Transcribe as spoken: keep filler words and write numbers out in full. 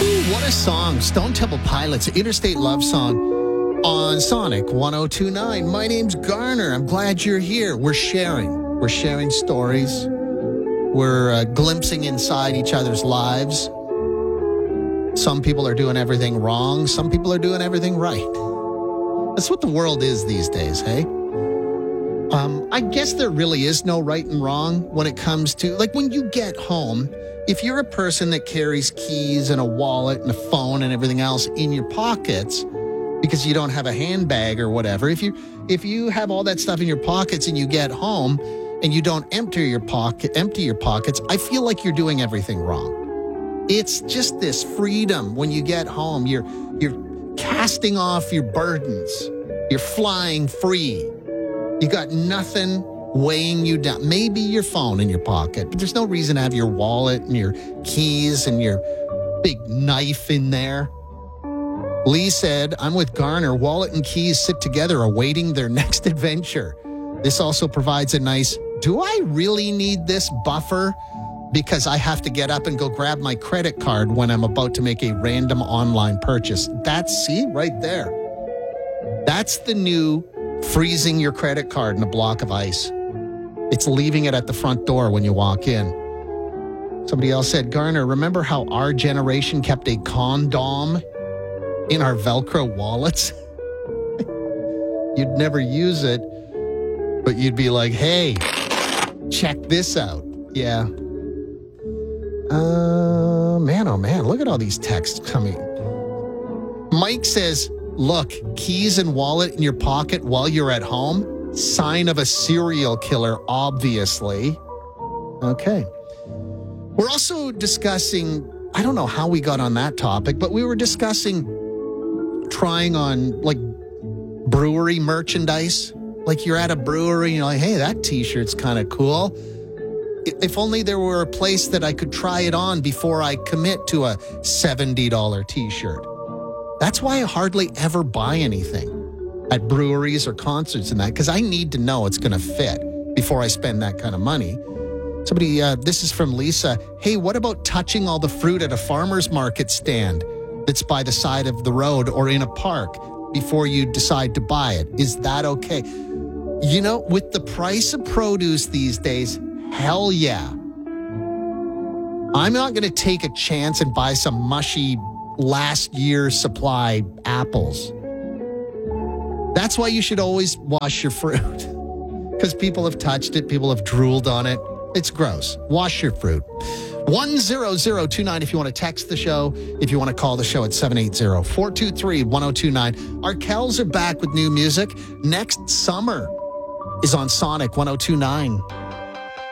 What a song. Stone Temple Pilots, Interstate Love Song on Sonic one oh two point nine. My name's Garner. I'm glad you're here. We're sharing. We're sharing stories. We're uh, glimpsing inside each other's lives. Some people are doing everything wrong. Some people are doing everything right. That's what the world is these days, hey? Um, I guess there really is no right and wrong when it comes to, like, when you get home, if you're a person that carries keys and a wallet and a phone and everything else in your pockets because you don't have a handbag or whatever, if you if you have all that stuff in your pockets and you get home and you don't empty your pocket, empty your pockets, I feel like you're doing everything wrong. It's just this freedom when you get home. You're you're casting off your burdens. You're flying free. You got nothing weighing you down. Maybe your phone in your pocket, but there's no reason to have your wallet and your keys and your big knife in there. Lee said, I'm with Garner. Wallet and keys sit together awaiting their next adventure. This also provides a nice, do I really need this buffer? Because I have to get up and go grab my credit card when I'm about to make a random online purchase. That's, see, right there. That's the new freezing your credit card in a block of ice. It's leaving it at the front door when you walk in. Somebody else said, Garner, remember how our generation kept a condom in our Velcro wallets? You'd never use it, but you'd be like, hey, check this out. Yeah. Uh, man, oh man, look at all these texts coming. Mike says, look, keys and wallet in your pocket while you're at home, sign of a serial killer, obviously. Okay. We're also discussing, I don't know how we got on that topic, but we were discussing trying on, like, brewery merchandise. Like, you're at a brewery and you're like, hey, that t-shirt's kind of cool. If only there were a place that I could try it on before I commit to a seventy dollars t-shirt. That's why I hardly ever buy anything at breweries or concerts and that, because I need to know it's going to fit before I spend that kind of money. Somebody, uh, this is from Lisa. Hey, what about touching all the fruit at a farmer's market stand that's by the side of the road or in a park before you decide to buy it? Is that okay? You know, with the price of produce these days, hell yeah. I'm not going to take a chance and buy some mushy last year's supply apples. That's why you should always wash your fruit. Because people have touched it, people have drooled on it. It's gross. Wash your fruit. one zero zero two nine if you want to text the show. If you want to call the show at seven eight zero, four two three, one zero two nine. Our Kells are back with new music. Next summer is on Sonic one oh two point nine.